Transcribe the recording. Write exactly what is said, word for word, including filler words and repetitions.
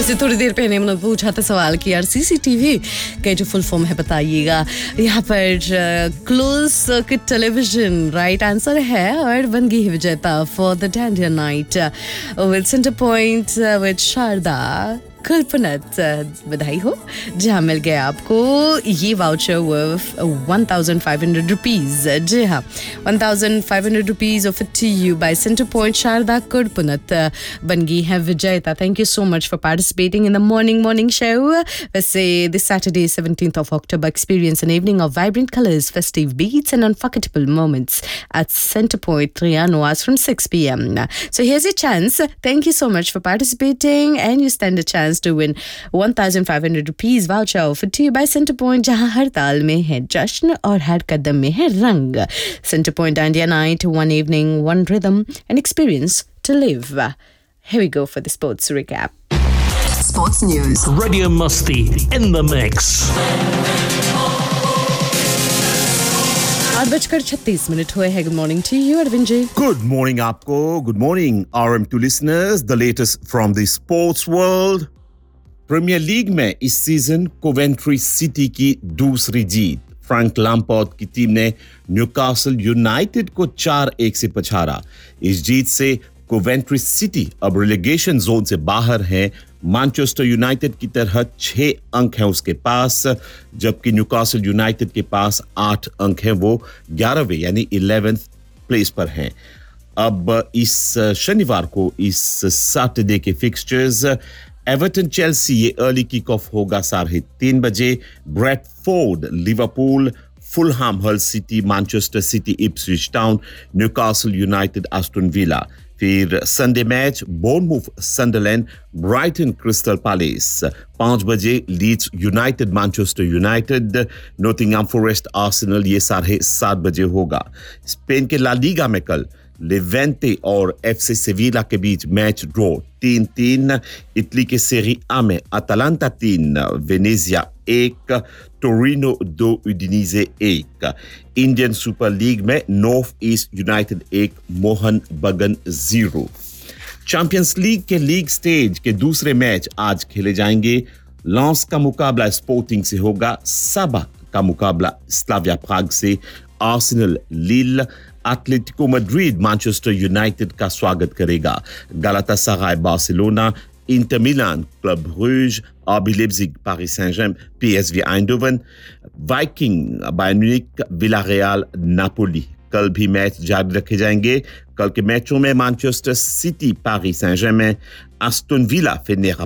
वैसे थोड़ी देर पहले मैंने पूछा था सवाल कि यार सीसीटीवी का जो फुल फॉर्म है बताइएगा। यहाँ पर close circuit television right answer है और बन गई है विजेता for the dandiya night with centre point with Sharda कल्पनत। बधाई हो, जहाँ मिल गया आपको ये voucher worth one thousand five hundred rupees. जी हाँ, one thousand five hundred rupees offered to you bye centre point Sharda कल्पनत बन गई है विजेता। Thank you so much for participating in the morning morning show. वैसे this Saturday seventeenth of October experience an evening of vibrant colors, festive beats and unforgettable moments at Center Point Triano hours from six p.m. So here's your chance. Thank you so much for participating and you stand a chance to win one thousand five hundred rupees voucher offered to you by Center Point, जहां हर ताल में है जश्न और हर कदम में है रंग। Center Point Dandiya Night, one evening, one rhythm, an experience to live. Here we go for the sports recap. Sports news. Radio Musti in the mix. आठ बजकर छत्तीस मिनट हुए हैं। Good morning to you Arvind ji. Good morning आपको. Good morning R M two listeners. The latest from the sports world. Premiere league में इस season Coventry city की दूसरी जीत। फ्रैंक लैम्पार्ड की टीम ने न्यूकासल यूनाइटेड को चार एक से पछाड़ा। इस जीत से कोवेंट्री सिटी अब रिलेगेशन जोन से बाहर है। मैनचेस्टर यूनाइटेड की तरह छह अंक हैं उसके पास, जबकि न्यूकासल यूनाइटेड के पास आठ अंक हैं। वो ग्यारहवें यानी इलेवेंथ प्लेस पर हैं। अब इस शनिवार को इस सैटरडे के फिक्सचर्स एवर्टन चेल्सी ये अर्ली किक ऑफ होगा साढ़े तीन बजे। ब्रेडफोर्ड लिवरपूल, फुलहैम हल city, Manchester city Ipswich town, Newcastle United Aston villa. फिर Sunday match बोर्नमूथ सनडरलैंड, Brighton crystal palace. पांच बजे Leeds United Manchester United, Nottingham forest Arsenal ये साढ़े सात बजे होगा। स्पेन के ला लीगा में कल लेवेंटे और एफसी सेविला के बीच मैच ड्रॉ तीन तीन। इटली के सेरी आ में अटालांटा तीन, वेनेजिया एक, टोरिनो दो, उडिनीजे एक। इंडियन सुपर लीग में नॉर्थ ईस्ट यूनाइटेड एक, मोहन बगन जीरो। चैंपियंस लीग के लीग स्टेज के दूसरे मैच आज खेले जाएंगे। लॉन्स का मुकाबला स्पोर्टिंग से होगा, सबा का मुकाबला स्लाविया प्राग से, आर्सेनल लील, एटलेटिको मैड्रिड मैनचेस्टर यूनाइटेड का स्वागत करेगा, गलातासराय Barcelona, Inter Milan club Bruges, RB Leipzig Paris Saint-Germain, PSV आइंडोवन, Viking Bayern Munich, Villarreal Napoli. कल भी मैच जारी रखे जाएंगे। कल के मैचों में Manchester city Paris Saint-Germain, Aston villa फेनेरा